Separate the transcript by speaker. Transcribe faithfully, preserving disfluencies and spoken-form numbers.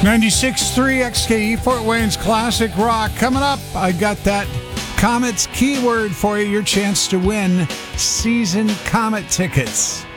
Speaker 1: ninety-six point three X K E Fort Wayne's Classic Rock. Coming up, I got that Comets keyword for you. Your chance to win season Comet tickets.